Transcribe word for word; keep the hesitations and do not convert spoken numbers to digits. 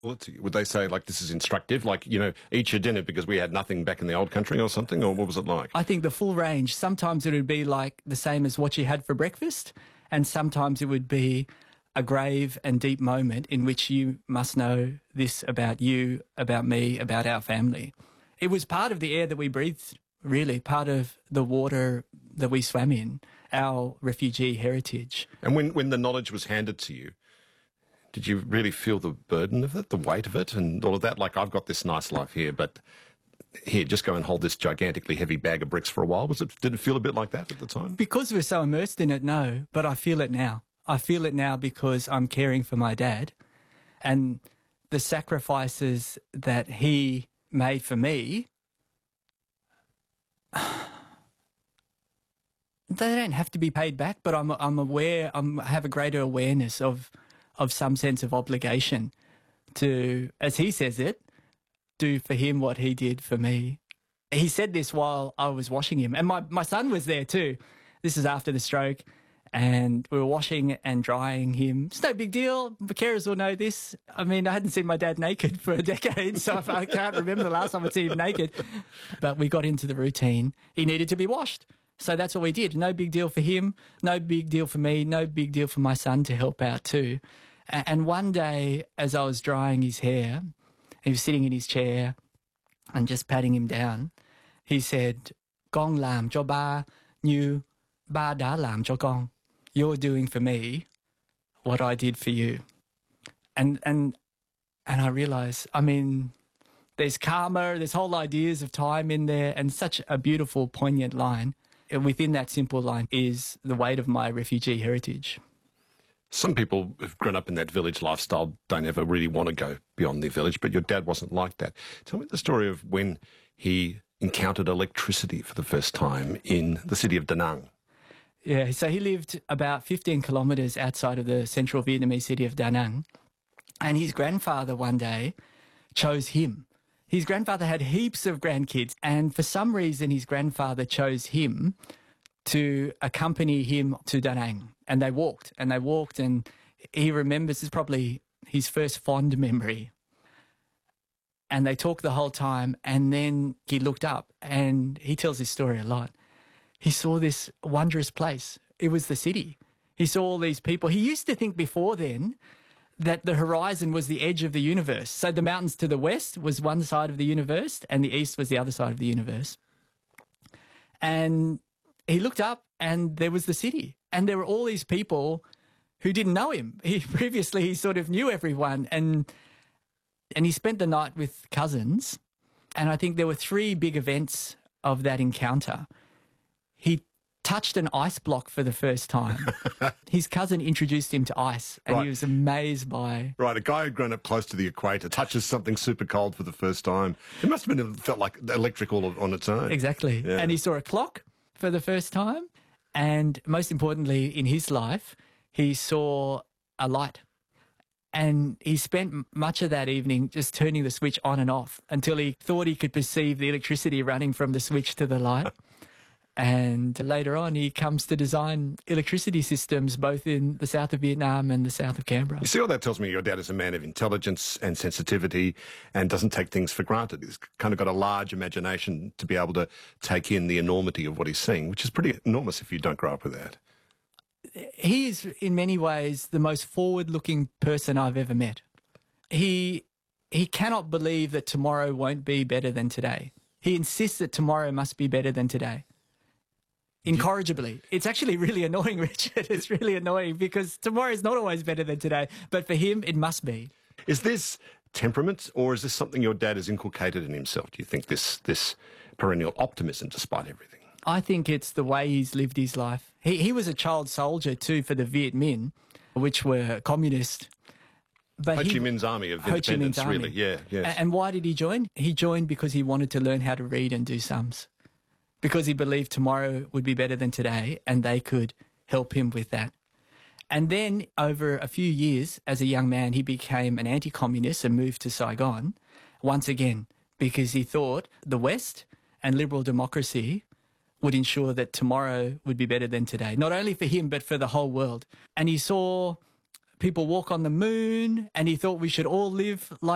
Well, it's- would they say, like, this is instructive? Like, you know, eat your dinner because we had nothing back in the old country or something? Or what was it like? I think the full range. Sometimes it would be like the same as what you had for breakfast, and sometimes it would be a grave and deep moment in which you must know this about you, about me, about our family. It was part of the air that we breathed, really, part of the water that we swam in, our refugee heritage. And when, when the knowledge was handed to you, did you really feel the burden of it, the weight of it and all of that? Like, I've got this nice life here, but here, just go and hold this gigantically heavy bag of bricks for a while. Was it? Did it feel a bit like that at the time? Because we're so immersed in it, no, but I feel it now. I feel it now because I'm caring for my dad, and the sacrifices that he made for me, they don't have to be paid back, but I'm I'm aware, I'm, I have a greater awareness of of some sense of obligation to, as he says it, do for him what he did for me. He said this while I was washing him, and my, my son was there too. This is after the stroke, and we were washing and drying him. It's no big deal. The carers will know this. I mean, I hadn't seen my dad naked for a decade, so I can't remember the last time I'd seen him naked. But we got into the routine. He needed to be washed. So that's what we did. No big deal for him, no big deal for me, no big deal for my son to help out too. And one day, as I was drying his hair, he was sitting in his chair and just patting him down. He said, "Gong lam cho ba, như ba đã làm cho con." You're doing for me what I did for you. And and and I realised, I mean, there's karma, there's whole ideas of time in there, and such a beautiful, poignant line. And within that simple line is the weight of my refugee heritage. Some people who've grown up in that village lifestyle don't ever really want to go beyond their village, but your dad wasn't like that. Tell me the story of when he encountered electricity for the first time in the city of Da Nang. Yeah, so he lived about fifteen kilometres outside of the central Vietnamese city of Da Nang, and his grandfather one day chose him. His grandfather had heaps of grandkids, and for some reason his grandfather chose him to accompany him to Da Nang. And they walked, and they walked, and he remembers, it's probably his first fond memory. And they talked the whole time, and then he looked up, and he tells this story a lot. He saw this wondrous place. It was the city. He saw all these people. He used to think before then that the horizon was the edge of the universe. So the mountains to the west was one side of the universe, and the east was the other side of the universe. And he looked up, and there was the city. And there were all these people who didn't know him. He previously he sort of knew everyone, and and he spent the night with cousins. And I think there were three big events of that encounter. He touched an ice block for the first time. His cousin introduced him to ice, and Right. he was amazed by... Right, a guy who'd grown up close to the equator touches something super cold for the first time. It must have been felt like electric all on its own. Exactly. Yeah. And he saw a clock for the first time. And most importantly, in his life, he saw a light. And he spent m- much of that evening just turning the switch on and off until he thought he could perceive the electricity running from the switch to the light. And later on, he comes to design electricity systems both in the south of Vietnam and the south of Canberra. You see, all that tells me your dad is a man of intelligence and sensitivity and doesn't take things for granted. He's kind of got a large imagination to be able to take in the enormity of what he's seeing, which is pretty enormous if you don't grow up with that. He is, in many ways, the most forward-looking person I've ever met. He he cannot believe that tomorrow won't be better than today. He insists that tomorrow must be better than today. Incorrigibly. It's actually really annoying, Richard. It's really annoying because tomorrow is not always better than today, but for him, it must be. Is this temperament, or is this something your dad has inculcated in himself? Do you think this this perennial optimism despite everything? I think it's the way he's lived his life. He he was a child soldier too for the Viet Minh, which were communist. But Ho Chi he- Minh's army of Ho Chi independence, Minh's army. really. Yeah, yes. A- And why did he join? He joined because he wanted to learn how to read and do sums. Because he believed tomorrow would be better than today, and they could help him with that. And then over a few years, as a young man, he became an anti-communist and moved to Saigon once again because he thought the West and liberal democracy would ensure that tomorrow would be better than today, not only for him, but for the whole world. And he saw people walk on the moon, and he thought we should all live like